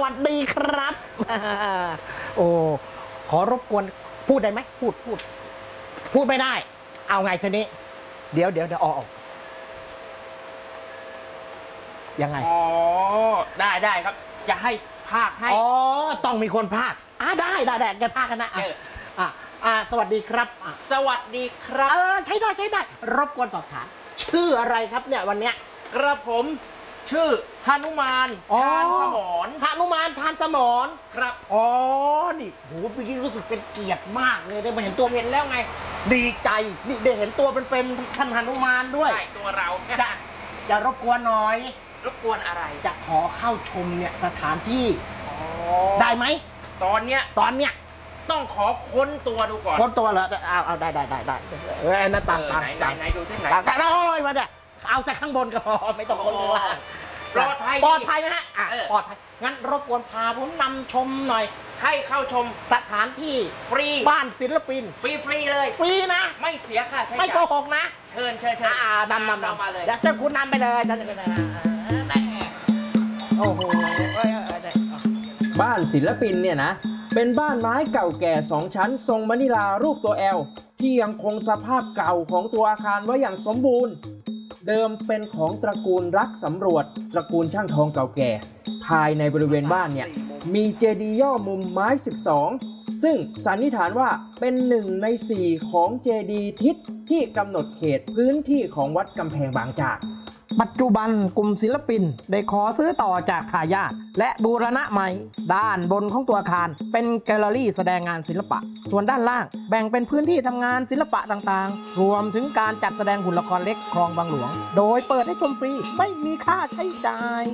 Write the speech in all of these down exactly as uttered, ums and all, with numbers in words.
วัสดีครับโอ้ขอรบกวนพูดได้ไหมพูดพูดพูดไม่ได้เอาไงทีนี้เดี๋ยวเดี๋ยวเดี๋ยวออกยังไงอ๋อได้ได้ครับจะให้ภาคให้อ๋อต้องมีคนภาคอ่ะได้ได้ได้แกภาคกันนะอ่ะอ่ะอ่ะสวัสดีครับสวัสดีครับเออใช้ได้ใช้ได้รบกวนสอบถามชื่ออะไรครับเนี่ยวันเนี้ยกระผมชื่อหนุมานชาญสมรหนุมานชาญสมรครับอ๋อนี่โหเมื่อกี้รู้สึกเป็นเกียรติมากเลยได้มาเห็นตัวเห็นแล้วไงดีใจนี่ได้เห็นตัวเป็นเป็นท่านหนุมานด้วยใช่ตัวเราจะจะรบกวนหน่อยรบกวนอะไรจะขอเข้าชมเนี่ยสถานที่ได้ไหมตอนเนี้ยตอนเนี้ยต้องขอค้นตัวดูก่อนค้นตัวเหรอเอาเอาได้ได้ได้ได้เออหน้าต่างต่างไหนไหนดูสิไหนต่างโอ้ยมาเนี่ยเอาจากข้างบนก็พอไม่ต้องคนข้างล่างปลอดภัยปลอดภัยไหมฮะอ่ะปลอดภัยงั้นรบกวนพาผมนำชมหน่อยให้เข้าชมสถานที่ฟรีบ้านศิลปินฟรีฟรีเลยฟรีนะไม่เสียค่าใช้จ่ายไม่โกหกนะเชิญเชิญเชิญอ่านำนำนำมาเลยเชิญคุณนำไปเลยจะจะเป็นโอ้โหบ้านศิลปินเนี่ยนะเป็นบ้านไม้เก่าแก่สองชั้นทรงมะนิลารูปตัวแอลที่ยังคงสภาพเก่าของตัวอาคารไว้อย่างสมบูรณ์เดิมเป็นของตระกูลรักสำรวจตระกูลช่างทองเก่าแก่ภายในบริเวณบ้านเนี่ยมีเจดีย์ย่อมุมไม้สิบสองซึ่งสันนิษฐานว่าเป็นหนึ่งในสี่ของเจดีย์ทิศที่กำหนดเขตพื้นที่ของวัดกำแพงบางจากปัจจุบันกลุ่มศิลปินได้ขอซื้อต่อจากทายาทและบูรณะใหม่ด้านบนของตัวอาคารเป็นแกลเลอรี่แสดงงานศิลปะส่วนด้านล่างแบ่งเป็นพื้นที่ทำงานศิลปะต่างๆรวมถึงการจัดแสดงหุ่นละครเล็กคลองบางหลวงโดยเปิดให้ชมฟรีไม่มีค่าใช้จ่าย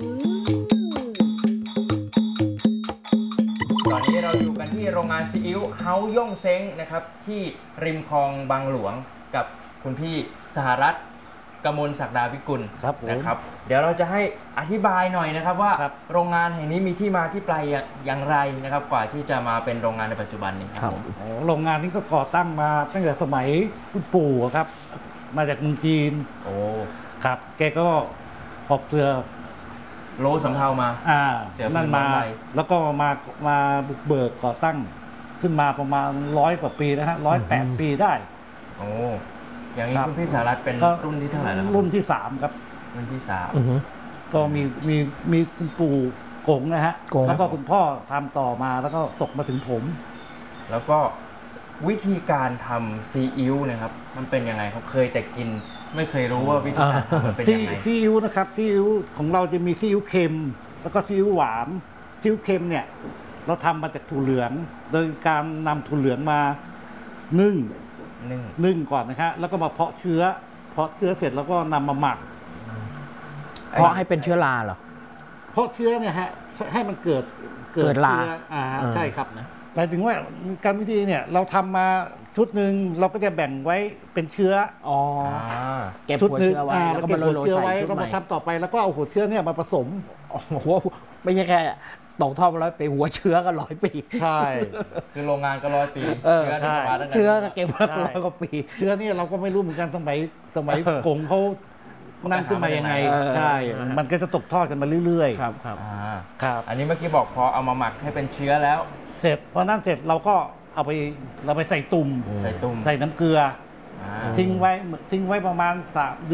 ตอนนี้เราอยู่กันที่โรงงานซีอิ๊วเฮาย่งเซ้งนะครับที่ริมคลองบางหลวงกับคุณพี่สหรัฐกมลศักดาวิกุลนะครับเดี๋ยวเราจะให้อธิบายหน่อยนะครับว่าโรงงานแห่งนี้มีที่มาที่ไปอย่างไรนะครับกว่าที่จะมาเป็นโรงงานในปัจจุบันนี้ครับโรงงานนี้ก็ก่อตั้งมาตั้งแต่สมัยคุณปู่ครับมาจากเมืองจีนโอ้ครับแกก็หอบเรือโลสำเภามาอ่านั่นมาแล้วก็มามาบุกเบิกก่อตั้งขึ้นมาประมาณร้อยกว่าปีนะฮะร้อยแปดปีได้โอ้อย่างนี้คุณพี่สารัตเป็นรุ่นที่เท่าไหร่แล้วรุ่นที่สามครับรุ่นที่สามก็มีมีมีคุณปู่กงนะฮะแล้วก็คุณพ่อทำต่อมาแล้วก็ตกมาถึงผมแล้วก็วิธีการทำซีอิ๊วนะครับมันเป็นยังไงเขาเคยแต่กินไม่เคยรู้ว่าวิธีการทำมันเป็นยังไงซีอิ๊วนะครับซีอิ๊วของเราจะมีซีอิ๊วเค็มแล้วก็ซีอิ๊วหวานซีอิ๊วเค็มเนี่ยเราทำมาจากถั่วเหลืองโดยการนำถั่วเหลืองมานึ่งนึ่งก่อนนะครับแล้วก็มาเพาะเชื้อเพาะเชื้อเสร็จแล้วก็นำมาหมักเพาะให้เป็นเชื้อราเหรอเพาะเชื้อเนี่ยฮะให้มันเกิดเกิดราอ่าใช่ครับนะหมายถึงว่าการวิธีเนี่ยเราทำมาชุดหนึ่งเราก็จะแบ่งไว้เป็นเชื้ออ๋อเก็บหัวเชื้อไว้แล้วก็มาโรยเชื้อไว้ก็มาทำต่อไปแล้วก็เอาหัวเชื้อเนี่ยมาผสมโอ้โหไม่ใช่แค่ตกท่อมาร้อยปีหัวเชื้อก็ร้อยปีใช่คือโรงงานก็ร้อยปีเชื้อเชื้อก็เก็บมาร้อยกว่าปีเชื้อนี่เราก็ไม่รู้เหมือนกันสมัยสมัยกงเขานั่งขึ้นมายังไงใช่มันก็จะตกทอดกันมาเรื่อยๆครับครับครับอันนี้เมื่อกี้บอกพอเอามาหมักให้เป็นเชื้อแล้วเสร็จพอนั่นเสร็จเราก็เอาไปเราไปใส่ตุ่มใส่ตุ่มใส่น้ำเกลือทิ้งไว้ทิ้งไว้ประมาณสาม